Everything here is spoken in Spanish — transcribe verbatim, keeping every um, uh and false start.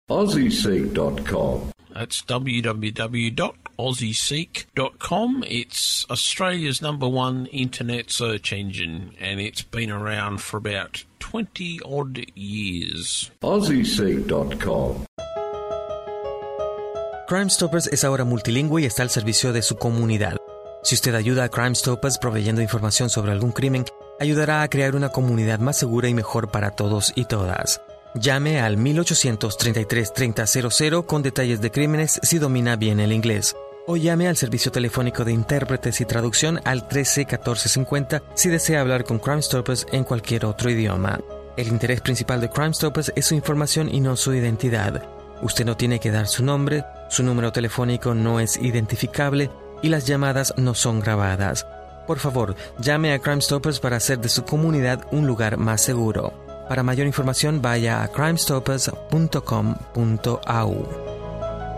Aussie Seek dot com. That's w w w dot aussie seek dot com. It's Australia's number one internet search engine, and it's been around for about twenty odd years. Aussie Seek dot com. Crime Stoppers es ahora multilingüe y está al servicio de su comunidad. Si usted ayuda a Crime Stoppers proveyendo información sobre algún crimen, ayudará a crear una comunidad más segura y mejor para todos y todas. Llame al mil ochocientos treinta y tres treinta cero cero con detalles de crímenes si domina bien el inglés. O llame al servicio telefónico de intérpretes y traducción al trece catorce cincuenta si desea hablar con Crime Stoppers en cualquier otro idioma. El interés principal de Crime Stoppers es su información y no su identidad. Usted no tiene que dar su nombre, su número telefónico no es identificable y las llamadas no son grabadas. Por favor, llame a Crime Stoppers para hacer de su comunidad un lugar más seguro. Para mayor información, vaya a crime stoppers punto com punto a u.